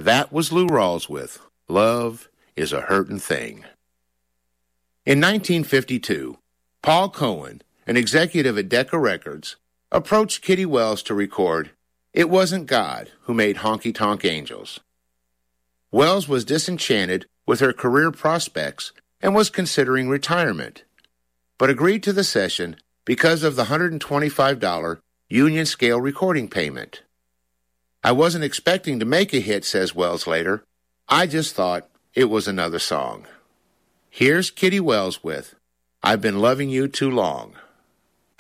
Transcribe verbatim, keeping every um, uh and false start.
That was Lou Rawls with Love is a Hurtin' Thing. In nineteen fifty-two, Paul Cohen, an executive at Decca Records, approached Kitty Wells to record It Wasn't God Who Made Honky Tonk Angels. Wells was disenchanted with her career prospects and was considering retirement, but agreed to the session because of the one hundred twenty-five dollars union scale recording payment. I wasn't expecting to make a hit, says Wells later. I just thought it was another song. Here's Kitty Wells with I've Been Loving You Too Long.